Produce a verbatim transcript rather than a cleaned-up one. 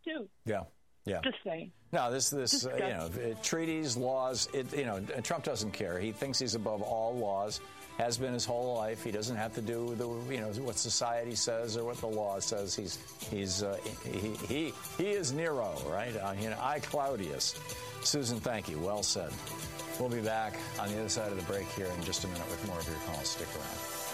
too. Yeah. Yeah. Just saying. No, this, this, uh, you know, treaties, laws, it, you know, Trump doesn't care. He thinks he's above all laws, has been his whole life. He doesn't have to do the, you know, what society says or what the law says. He's, he's, uh, he, he, he is Nero, right? Uh, you know, I, Claudius. Susan, thank you. Well said. We'll be back on the other side of the break here in just a minute with more of your calls. Stick around.